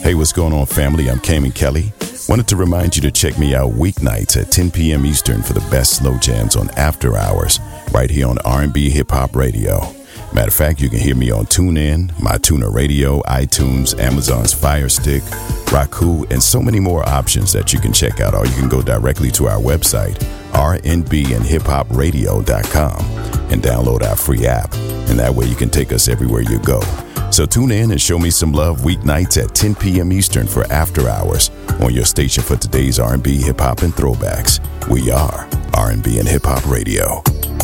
Hey, what's going on, family? I'm Cayman Kelly. Wanted to remind you to check me out weeknights at 10 p.m. Eastern for the best slow jams on After Hours, right here on R&B Hip Hop Radio. Matter of fact, you can hear me on TuneIn, MyTuner Radio, iTunes, Amazon's Fire Stick, Roku, and so many more options that you can check out. Or you can go directly to our website, rnbandhiphopradio.com, and download our free app. And that way you can take us everywhere you go. So tune in and show me some love weeknights at 10 p.m. Eastern for After Hours on your station for today's R&B, hip-hop, and throwbacks. We are R&B and Hip Hop Radio.